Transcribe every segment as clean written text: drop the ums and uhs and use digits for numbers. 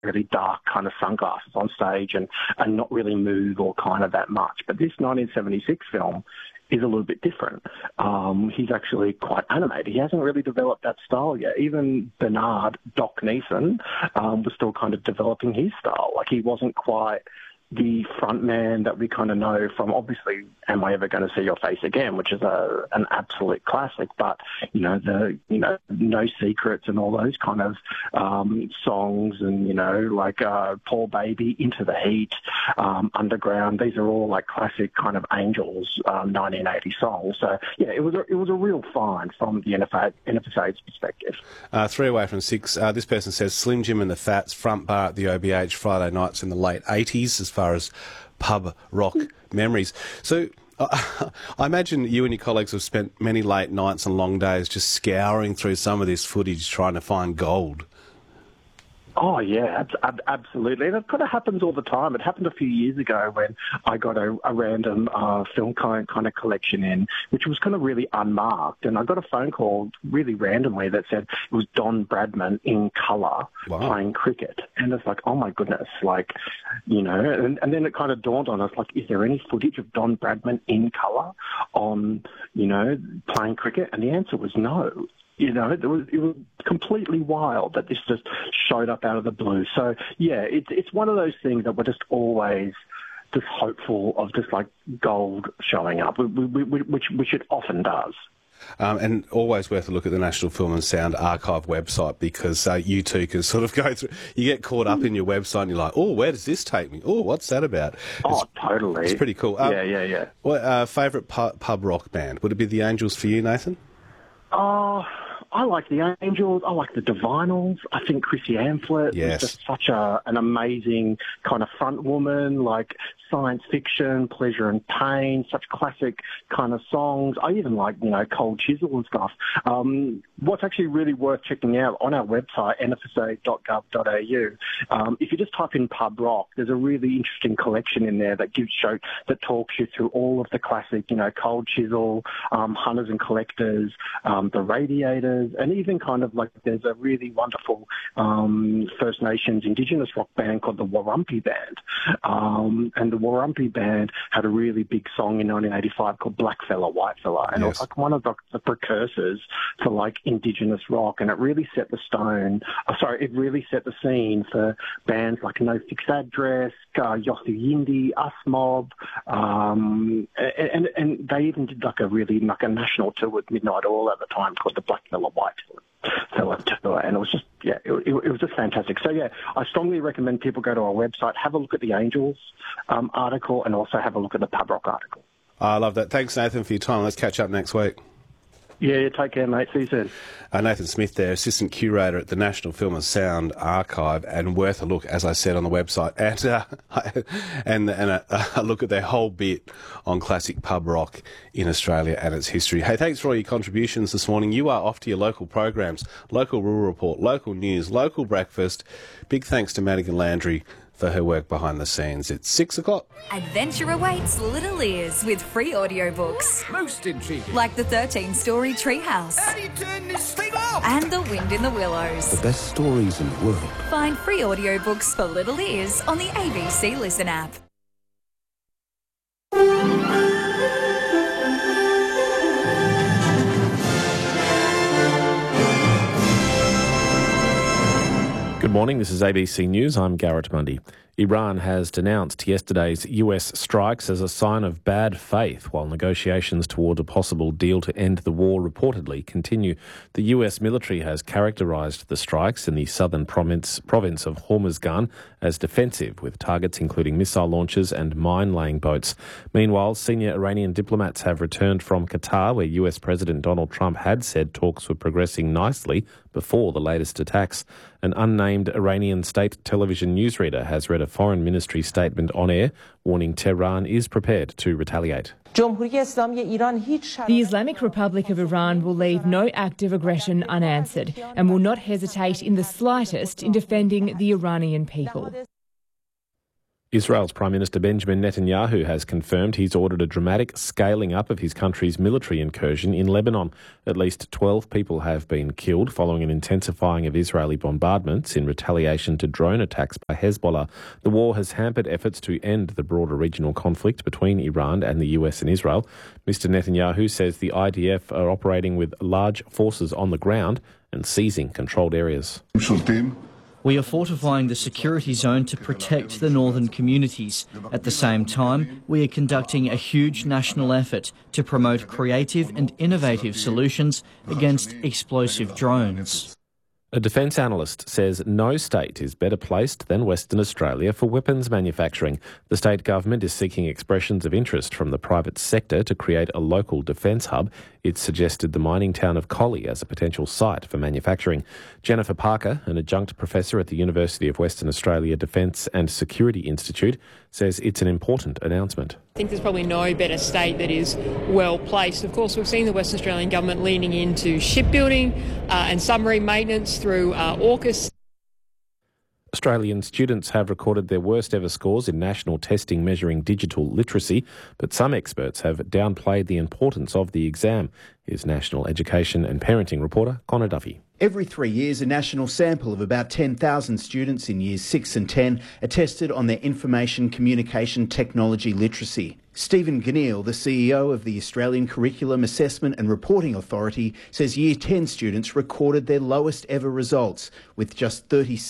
really dark kind of sunglasses on stage and not really move or kind of that much. But this 1976 film is a little bit different. He's actually quite animated. He hasn't really developed that style yet. Even Bernard, Doc Neeson, was still kind of developing his style. Like, he wasn't quite the front man that we kind of know from, obviously, Am I Ever Going to See Your Face Again, which is an absolute classic. But, No Secrets and all those kind of songs and, like Poor Baby, Into the Heat, Underground. These are all like classic kind of Angels 1980 songs. So, yeah, it was a real find from the NFSA's perspective. 3 away from 6. This person says Slim Jim and the Fats, front bar at the OBH Friday nights in the late 80s, as far as pub rock memories. So I imagine you and your colleagues have spent many late nights and long days just scouring through some of this footage trying to find gold. Oh, yeah, absolutely. And it kind of happens all the time. It happened a few years ago when I got a random film kind of collection in, which was kind of really unmarked. And I got a phone call really randomly that said it was Don Bradman in colour playing cricket. And it's like, oh, my goodness, like, and then it kind of dawned on us, like, is there any footage of Don Bradman in colour on, playing cricket? And the answer was no. It was completely wild that this just showed up out of the blue. So, yeah, it's one of those things that we're just always just hopeful of, just like gold showing up, which it often does. And always worth a look at the National Film and Sound Archive website, because you too can sort of go through, you get caught up in your website and you're like, oh, where does this take me? Oh, what's that about? Totally. It's pretty cool. Yeah. Well, favourite pub rock band? Would it be the Angels for you, Nathan? I like the Angels. I like the Divinals. I think Chrissy Amphlett is just such an amazing kind of front woman, like science fiction, Pleasure and Pain, such classic kind of songs. I even like, Cold Chisel and stuff. What's actually really worth checking out on our website, nfsa.gov.au, if you just type in pub rock, there's a really interesting collection in there that talks you through all of the classic, Cold Chisel, Hunters and Collectors, the Radiators, and even kind of like there's a really wonderful First Nations Indigenous rock band called the Warumpi Band. And the Warumpi Band had a really big song in 1985 called Black Fella, White Fella. And it was like one of the precursors to like Indigenous rock. And it really set the scene for bands like No Fixed Address, Yothu Yindi, Us Mob, and they even did like a national tour with Midnight Oil at the time called the Black Fella, White Fella tour, and it was just it was just fantastic. So I strongly recommend people go to our website, have a look at the Angels article, and also have a look at the pub rock article. I love that. Thanks, Nathan, for your time. Let's catch up next week. Yeah, take care, mate. See you soon. Nathan Smith there, Assistant Curator at the National Film and Sound Archive, and worth a look, as I said, on the website, and a look at their whole bit on classic pub rock in Australia and its history. Hey, thanks for all your contributions this morning. You are off to your local programs, local rural report, local news, local breakfast. Big thanks to Madigan Landry for her work behind the scenes. It's 6 o'clock. Adventure awaits little ears with free audiobooks. Most intriguing. Like the 13-story Treehouse. How do you turn this thing off? And The Wind in the Willows. The best stories in the world. Find free audiobooks for little ears on the ABC Listen app. Good morning, this is ABC News. I'm Garrett Mundy. Iran has denounced yesterday's US strikes as a sign of bad faith, while negotiations toward a possible deal to end the war reportedly continue. The US military has characterised the strikes in the southern province of Hormuzgan as defensive, with targets including missile launchers and mine-laying boats. Meanwhile, senior Iranian diplomats have returned from Qatar, where US President Donald Trump had said talks were progressing nicely before the latest attacks. An unnamed Iranian state television newsreader has read a foreign ministry statement on air warning Tehran is prepared to retaliate. The Islamic Republic of Iran will leave no act of aggression unanswered and will not hesitate in the slightest in defending the Iranian people. Israel's Prime Minister Benjamin Netanyahu has confirmed he's ordered a dramatic scaling up of his country's military incursion in Lebanon. At least 12 people have been killed following an intensifying of Israeli bombardments in retaliation to drone attacks by Hezbollah. The war has hampered efforts to end the broader regional conflict between Iran and the US and Israel. Mr. Netanyahu says the IDF are operating with large forces on the ground and seizing controlled areas. We are fortifying the security zone to protect the northern communities. At the same time, we are conducting a huge national effort to promote creative and innovative solutions against explosive drones. A defence analyst says no state is better placed than Western Australia for weapons manufacturing. The state government is seeking expressions of interest from the private sector to create a local defence hub. It suggested the mining town of Collie as a potential site for manufacturing. Jennifer Parker, an adjunct professor at the University of Western Australia Defence and Security Institute, says it's an important announcement. I think there's probably no better state that is well placed. Of course, we've seen the Western Australian government leaning into shipbuilding and submarine maintenance through AUKUS. Australian students have recorded their worst ever scores in national testing measuring digital literacy, but some experts have downplayed the importance of the exam. Here's National Education and Parenting reporter Connor Duffy. Every 3 years, a national sample of about 10,000 students in years 6 and 10 are tested on their information communication technology literacy. Stephen Ganneil, the CEO of the Australian Curriculum Assessment and Reporting Authority, says Year 10 students recorded their lowest ever results, with just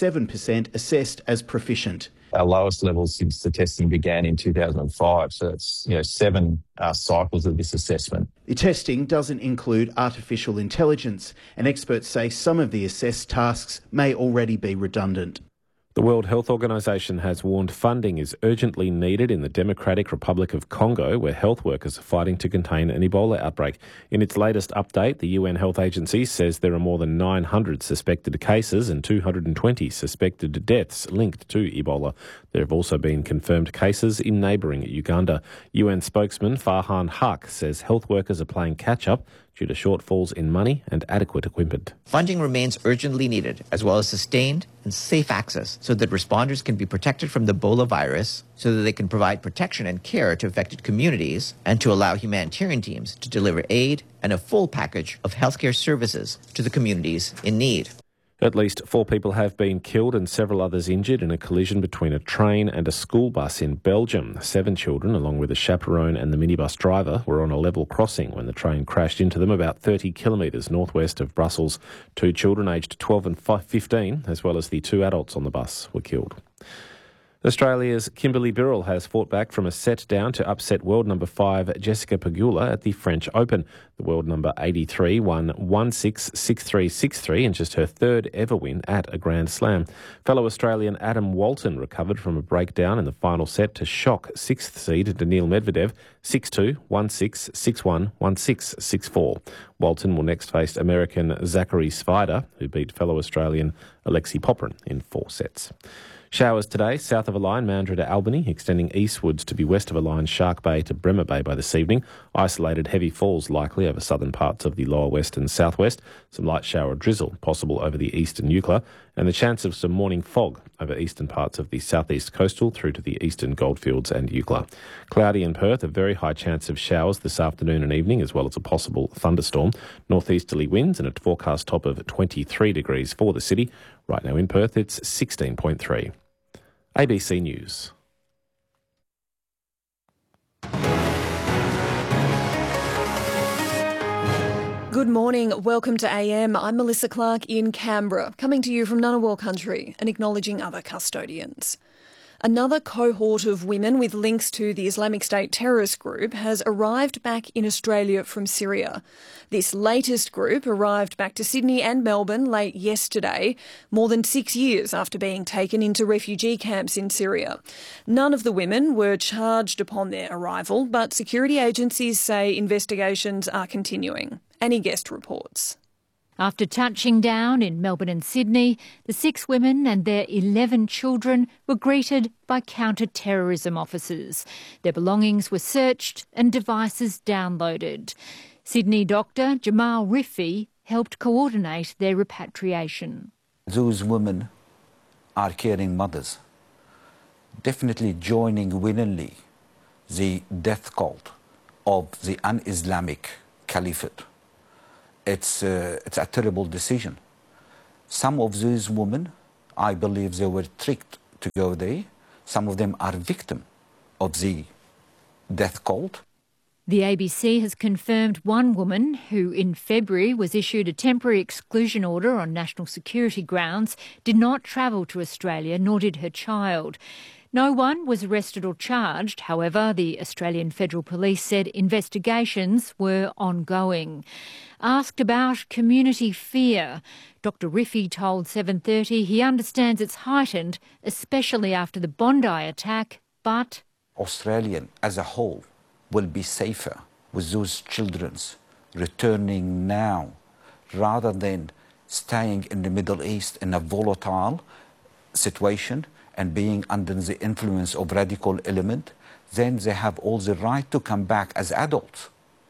37% assessed as proficient. Our lowest levels since the testing began in 2005, so it's 7 cycles of this assessment. The testing doesn't include artificial intelligence, and experts say some of the assessed tasks may already be redundant. The World Health Organization has warned funding is urgently needed in the Democratic Republic of Congo, where health workers are fighting to contain an Ebola outbreak. In its latest update, the UN Health Agency says there are more than 900 suspected cases and 220 suspected deaths linked to Ebola. There have also been confirmed cases in neighbouring Uganda. UN spokesman Farhan Haq says health workers are playing catch-up due to shortfalls in money and adequate equipment. Funding remains urgently needed, as well as sustained and safe access so that responders can be protected from the Ebola virus, so that they can provide protection and care to affected communities, and to allow humanitarian teams to deliver aid and a full package of healthcare services to the communities in need. At least 4 people have been killed and several others injured in a collision between a train and a school bus in Belgium. 7 children, along with a chaperone and the minibus driver, were on a level crossing when the train crashed into them about 30 kilometres northwest of Brussels. 2 children aged 12 and 15, as well as the 2 adults on the bus, were killed. Australia's Kimberly Birrell has fought back from a set down to upset world number 5 Jessica Pegula at the French Open. The world number 83 won 1-6, 6-3, 6-3 in just her 3rd ever win at a Grand Slam. Fellow Australian Adam Walton recovered from a breakdown in the final set to shock 6th seed Daniil Medvedev 6-2, 1-6, 6-1, 1-6, 6-4. Walton will next face American Zachary Svider, who beat fellow Australian Alexei Poprin in 4 sets. Showers today, south of a line, Mandurah to Albany, extending eastwards to be west of a line, Shark Bay to Bremer Bay by this evening. Isolated heavy falls likely over southern parts of the lower west and southwest. Some light shower drizzle possible over the eastern Eucla, and the chance of some morning fog over eastern parts of the southeast coastal through to the eastern Goldfields and Eucla. Cloudy in Perth, a very high chance of showers this afternoon and evening, as well as a possible thunderstorm. Northeasterly winds and a forecast top of 23 degrees for the city. Right now in Perth, it's 16.3. ABC News. Good morning. Welcome to AM. I'm Melissa Clark in Canberra, coming to you from Ngunnawal country and acknowledging other custodians. Another cohort of women with links to the Islamic State terrorist group has arrived back in Australia from Syria. This latest group arrived back to Sydney and Melbourne late yesterday, more than 6 years after being taken into refugee camps in Syria. None of the women were charged upon their arrival, but security agencies say investigations are continuing. Annie Guest reports. After touching down in Melbourne and Sydney, the 6 women and their 11 children were greeted by counter-terrorism officers. Their belongings were searched and devices downloaded. Sydney doctor Jamal Rifi helped coordinate their repatriation. Those women are caring mothers. definitely joining willingly the death cult of the un-Islamic caliphate. It's a terrible decision. Some of these women, I believe they were tricked to go there. Some of them are victims of the death cult. The ABC has confirmed one woman who in February was issued a temporary exclusion order on national security grounds did not travel to Australia, nor did her child. No one was arrested or charged. However, the Australian Federal Police said investigations were ongoing. Asked about community fear, Dr Rifi told 7:30 he understands it's heightened, especially after the Bondi attack, but Australian as a whole will be safer with those children returning now rather than staying in the Middle East in a volatile situation and being under the influence of radical element. Then they have all the right to come back as adults.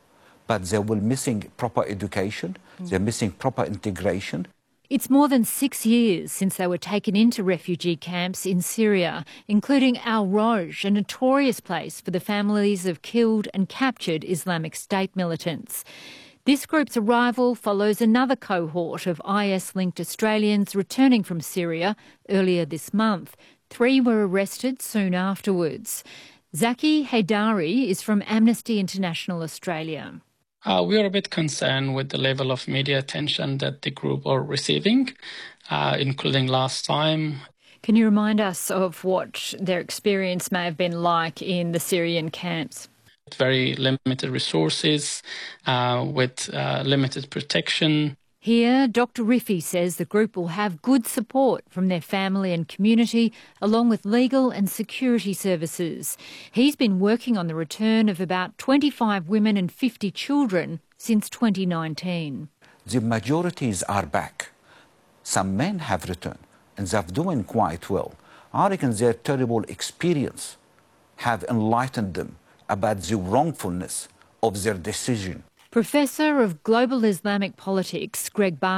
But they will missing proper education, they're missing proper integration. It's more than 6 years since they were taken into refugee camps in Syria, including Al Roj, a notorious place for the families of killed and captured Islamic State militants. This group's arrival follows another cohort of IS-linked Australians returning from Syria earlier this month. 3 were arrested soon afterwards. Zaki Haidari is from Amnesty International Australia. We are a bit concerned with the level of media attention that the group are receiving, including last time. Can you remind us of what their experience may have been like in the Syrian camps? Very limited resources, with limited protection. Here, Dr Rifi says the group will have good support from their family and community, along with legal and security services. He's been working on the return of about 25 women and 50 children since 2019. The majorities are back. Some men have returned, and they're doing quite well. I reckon their terrible experience have enlightened them about the wrongfulness of their decision. Professor of Global Islamic Politics, Greg Barr